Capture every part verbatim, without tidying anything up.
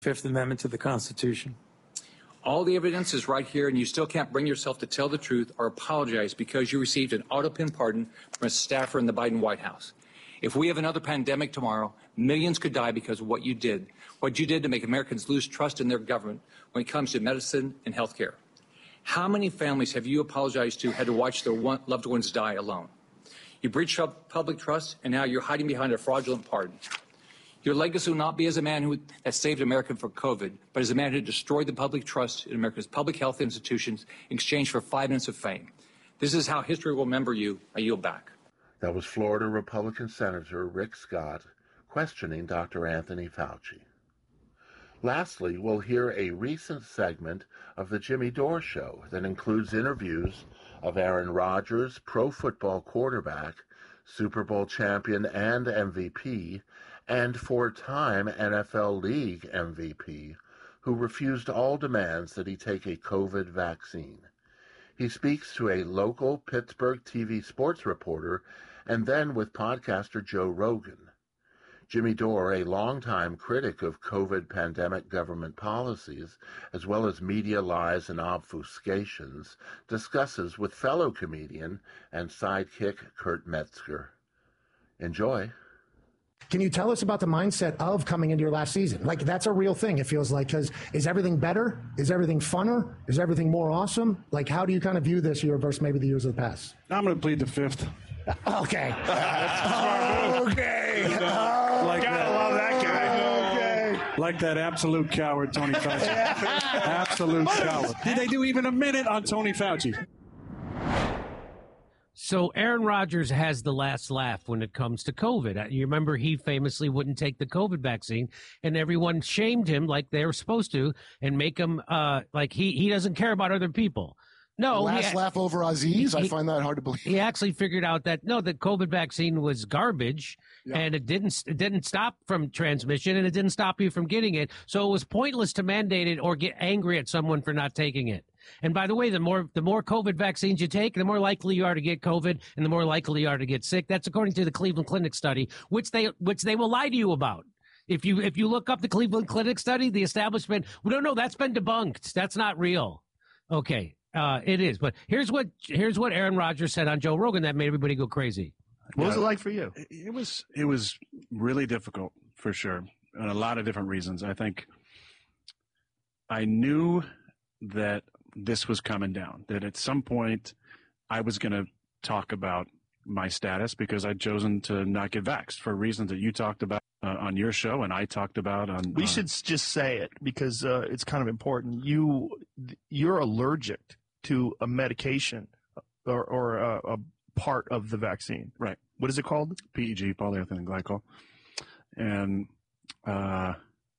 Fifth Amendment to the Constitution. All the evidence is right here, and you still can't bring yourself to tell the truth or apologize because you received an auto-pin pardon from a staffer in the Biden White House. If we have another pandemic tomorrow, millions could die because of what you did, what you did to make Americans lose trust in their government when it comes to medicine and health care. How many families have you apologized to had to watch their one, loved ones die alone? You breached public trust, and now you're hiding behind a fraudulent pardon. Your legacy will not be as a man who that saved America from COVID, but as a man who destroyed the public trust in America's public health institutions in exchange for five minutes of fame. This is how history will remember you. I yield back. That was Florida Republican Senator Rick Scott questioning Doctor Anthony Fauci. Lastly, we'll hear a recent segment of the Jimmy Dore Show that includes interviews of Aaron Rodgers, pro football quarterback, Super Bowl champion and M V P, and four-time N F L League M V P, who refused all demands that he take a COVID vaccine. He speaks to a local Pittsburgh T V sports reporter and then with podcaster Joe Rogan. Jimmy Dore, a longtime critic of COVID pandemic government policies, as well as media lies and obfuscations, discusses with fellow comedian and sidekick Kurt Metzger. Enjoy. Can you tell us about the mindset of coming into your last season? Like, that's a real thing, it feels like, because is everything better? Is everything funner? Is everything more awesome? Like, how do you kind of view this year versus maybe the years of the past? I'm going to plead the fifth. Okay. okay. Uh, like Gotta that. love that guy. Okay. Like that absolute coward, Tony Fauci. Absolute coward. Did they do even a minute on Tony Fauci? So Aaron Rodgers has the last laugh when it comes to COVID. You remember he famously wouldn't take the COVID vaccine, and everyone shamed him like they were supposed to and make him uh, like he, he doesn't care about other people. No, last he, laugh over Aziz. He, I find that hard to believe. He actually figured out that no, the COVID vaccine was garbage, yeah. and it didn't it didn't stop from transmission, and it didn't stop you from getting it. So it was pointless to mandate it or get angry at someone for not taking it. And by the way, the more the more COVID vaccines you take, the more likely you are to get COVID, and the more likely you are to get sick. That's according to the Cleveland Clinic study, which they which they will lie to you about. If you if you look up the Cleveland Clinic study, the establishment, well, no, no, that's been debunked. That's not real. Okay. Uh, it is, but here's what here's what Aaron Rodgers said on Joe Rogan that made everybody go crazy. What was it like for you? It was it was really difficult for sure, and a lot of different reasons. I think I knew that this was coming down. That at some point I was going to talk about my status because I'd chosen to not get vaxxed for reasons that you talked about uh, on your show, and I talked about on. We uh, should just say it because uh, it's kind of important. You you're allergic to a medication or, or a, a part of the vaccine. Right. What is it called? P E G, polyethylene glycol. And uh,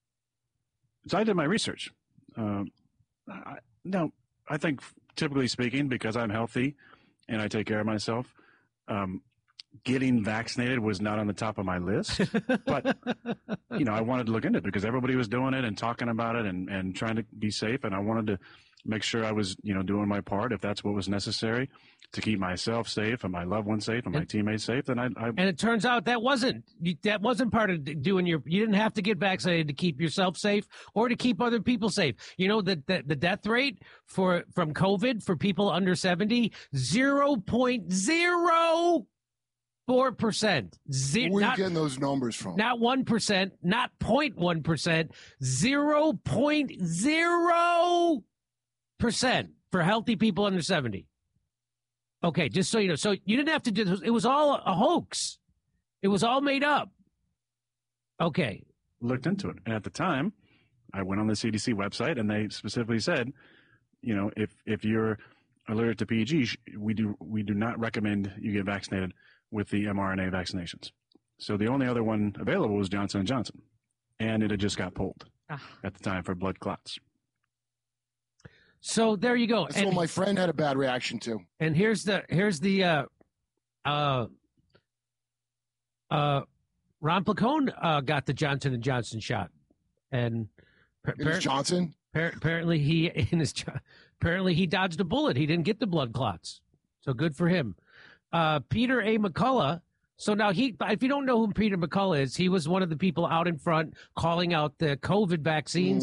so I did my research. Um, I, now, I think typically speaking, because I'm healthy and I take care of myself, um, getting vaccinated was not on the top of my list. But, you know, I wanted to look into it because everybody was doing it and talking about it and, and trying to be safe. And I wanted to make sure I was, you know, doing my part if that's what was necessary to keep myself safe and my loved ones safe and my teammates safe. Then I, I and it turns out that wasn't that wasn't part of doing your. You didn't have to get vaccinated to keep yourself safe or to keep other people safe. You know the the, the death rate for from COVID for people under seventy zero point zero four percent. Where are you getting those numbers from? Not one percent, not zero point one percent, zero point zero percent for healthy people under seventy. Okay, just so you know. So you didn't have to do this. It was all a hoax. It was all made up. Okay. Looked into it. And at the time, I went on the C D C website and they specifically said, you know, if, if you're allergic to P E G, we do, we do not recommend you get vaccinated with the mRNA vaccinations. So the only other one available was Johnson and Johnson. And it had just got pulled ah. at the time for blood clots. So there you go. That's and, what my friend had a bad reaction to. And here's the here's the uh, uh, uh, Ron Placone uh, got the Johnson and Johnson shot, and par- Johnson. Par- apparently he in his apparently he dodged a bullet. He didn't get the blood clots, so good for him. Uh, Peter A. McCullough So now he, if you don't know who Peter McCullough is, he was one of the people out in front calling out the COVID vaccines.